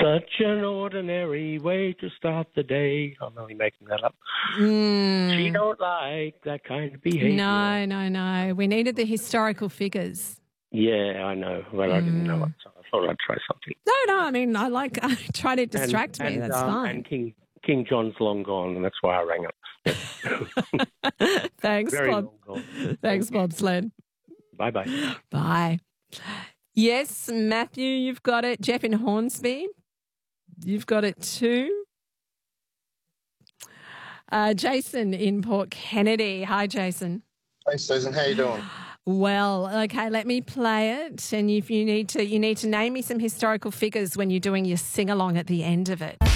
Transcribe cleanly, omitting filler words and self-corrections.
Such an ordinary way to start the day. I'm only making that up. She don't like that kind of behaviour. No. We needed the historical figures. Yeah, I know. Well, I didn't know it, so I thought I'd try something. No, I mean, I try to distract me. That's fine. And King John's long gone, and that's why I rang up. Yeah. Thanks, Very Bob. long gone. Thanks, Bob Sled. Bye-bye. Bye. Yes, Matthew, you've got it. Jeff in Hornsby, you've got it too. Jason in Port Kennedy. Hi, Jason. Hey, Susan. How you doing? Well, okay, let me play it. And if you need to name me some historical figures when you're doing your sing-along at the end of it.